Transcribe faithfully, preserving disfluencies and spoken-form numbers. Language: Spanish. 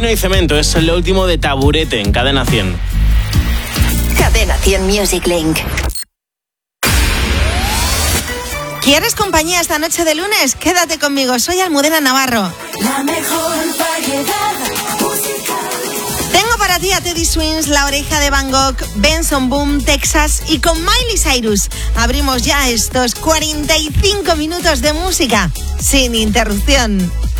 Vino y Cemento es lo último de Taburete en Cadena cien. Cadena cien Music Link. ¿Quieres compañía esta noche de lunes? Quédate conmigo, soy Almudena Navarro. La mejor variedad musical. Tengo para ti a Teddy Swims, La Oreja de Van Gogh, Benson Boom, Texas y con Miley Cyrus. Abrimos ya estos cuarenta y cinco minutos de música sin interrupción.